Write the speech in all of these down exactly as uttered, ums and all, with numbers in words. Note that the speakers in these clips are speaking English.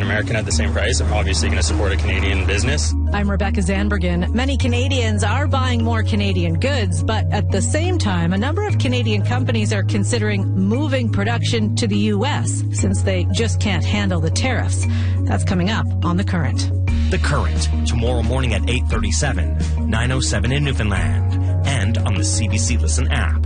American at the same price, I'm obviously going to support a Canadian business. I'm Rebecca Zanbergen. Many Canadians are buying more Canadian goods, but at the same time, a number of Canadian companies are considering moving production to the U S since they just can't handle the tariffs. That's coming up on The Current. The Current, tomorrow morning at eight thirty-seven, nine oh seven in Newfoundland, and on the C B C Listen app.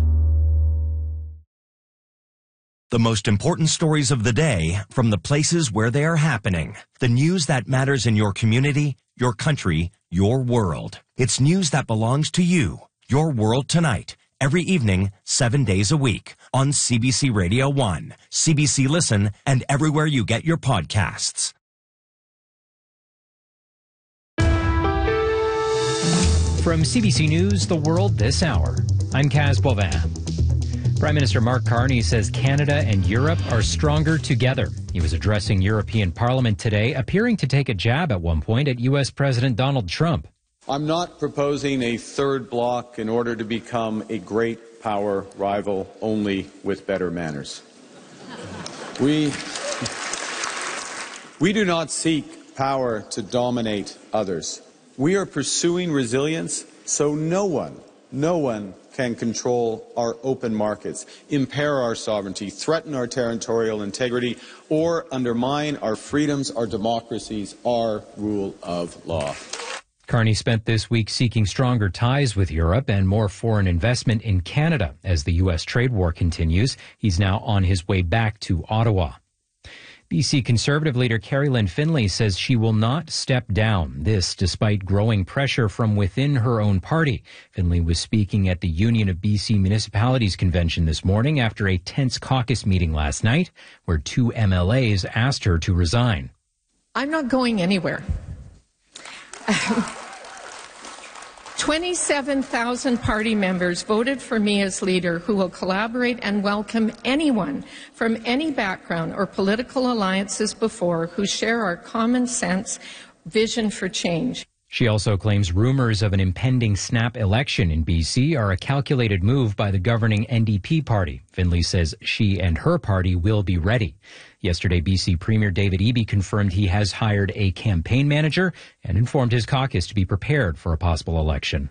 The most important stories of the day from the places where they are happening. The news that matters in your community, your country, your world. It's news that belongs to you. Your World Tonight. Every evening, seven days a week. On C B C Radio one, C B C Listen, and everywhere you get your podcasts. From C B C News, The World This Hour, I'm Kaz Boivin. Prime Minister Mark Carney says Canada and Europe are stronger together. He was addressing European Parliament today, appearing to take a jab at one point at U S President Donald Trump. I'm not proposing a third bloc in order to become a great power rival only with better manners. We, we do not seek power to dominate others. We are pursuing resilience so no one, no one can control our open markets, impair our sovereignty, threaten our territorial integrity, or undermine our freedoms, our democracies, our rule of law. Carney spent this week seeking stronger ties with Europe and more foreign investment in Canada as the U S trade war continues. He's now on his way back to Ottawa. B C Conservative leader Carrie Lynn Finlay says she will not step down, this despite growing pressure from within her own party. Finlay was speaking at the Union of B C Municipalities convention this morning after a tense caucus meeting last night where two M L As asked her to resign. I'm not going anywhere. twenty-seven thousand party members voted for me as leader who will collaborate and welcome anyone from any background or political alliances before who share our common sense vision for change. She also claims rumors of an impending snap election in B C are a calculated move by the governing N D P party. Finlay says she and her party will be ready. Yesterday, B C Premier David Eby confirmed he has hired a campaign manager and informed his caucus to be prepared for a possible election.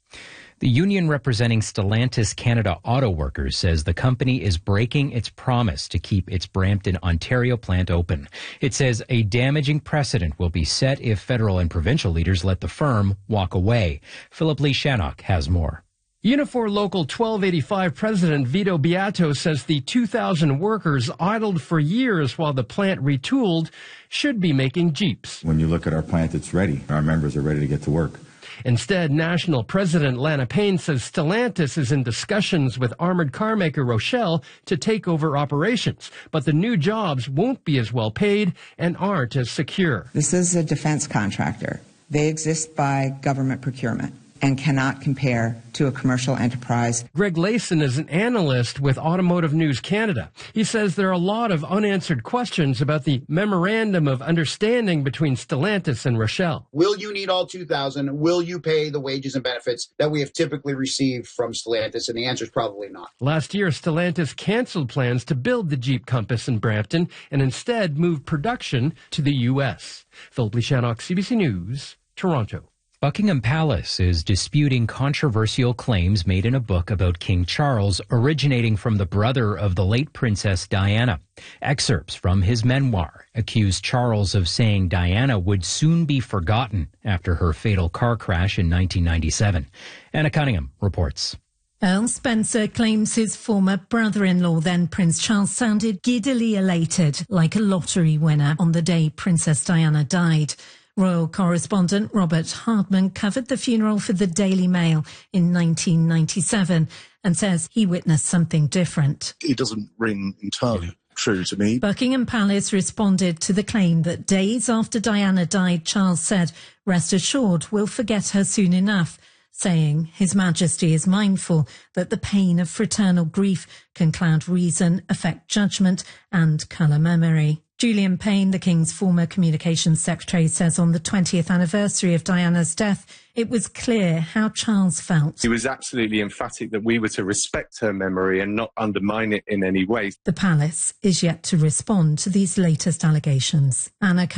The union representing Stellantis Canada auto workers says the company is breaking its promise to keep its Brampton, Ontario plant open. It says a damaging precedent will be set if federal and provincial leaders let the firm walk away. Philip Lee Shannock has more. Unifor Local twelve eighty-five President Vito Beato says the two thousand workers idled for years while the plant retooled should be making Jeeps. When you look at our plant, it's ready. Our members are ready to get to work. Instead, National President Lana Payne says Stellantis is in discussions with armored car maker Rochelle to take over operations, but the new jobs won't be as well paid and aren't as secure. This is a defense contractor. They exist by government procurement and cannot compare to a commercial enterprise. Greg Layson is an analyst with Automotive News Canada. He says there are a lot of unanswered questions about the Memorandum of Understanding between Stellantis and Rochelle. Will you need all two thousand? Will you pay the wages and benefits that we have typically received from Stellantis? And the answer is probably not. Last year, Stellantis canceled plans to build the Jeep Compass in Brampton and instead moved production to the U S. Philip Lee Shannock, C B C News, Toronto. Buckingham Palace is disputing controversial claims made in a book about King Charles originating from the brother of the late Princess Diana. Excerpts from his memoir accuse Charles of saying Diana would soon be forgotten after her fatal car crash in nineteen ninety-seven. Anna Cunningham reports. Earl Spencer claims his former brother-in-law, then Prince Charles, sounded giddily elated, like a lottery winner, on the day Princess Diana died. Royal correspondent Robert Hardman covered the funeral for the Daily Mail in nineteen ninety-seven and says he witnessed something different. It doesn't ring entirely true to me. Buckingham Palace responded to the claim that days after Diana died, Charles said, "Rest assured, we'll forget her soon enough," saying His Majesty is mindful that the pain of fraternal grief can cloud reason, affect judgment and colour memory. Julian Payne, the King's former communications secretary, says on the twentieth anniversary of Diana's death, it was clear how Charles felt. He was absolutely emphatic that we were to respect her memory and not undermine it in any way. The palace is yet to respond to these latest allegations. Anna